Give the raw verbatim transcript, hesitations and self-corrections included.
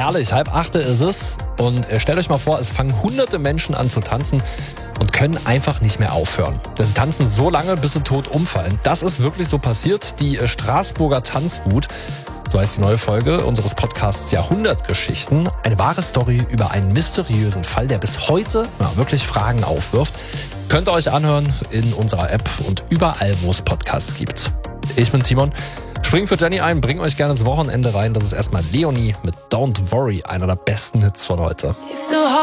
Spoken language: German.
Herrlich, halb achte ist es und äh, stellt euch mal vor, es fangen hunderte Menschen an zu tanzen und können einfach nicht mehr aufhören. Sie tanzen so lange, bis sie tot umfallen. Das ist wirklich so passiert. Die äh, Straßburger Tanzwut, so heißt die neue Folge unseres Podcasts Jahrhundertgeschichten. Eine wahre Story über einen mysteriösen Fall, der bis heute ja, wirklich Fragen aufwirft. Könnt ihr euch anhören in unserer App und überall, wo es Podcasts gibt. Ich bin Timon. Springt für Jenny ein, bringt euch gerne ins Wochenende rein. Das ist erstmal Leonie mit Don't Worry, einer der besten Hits von heute.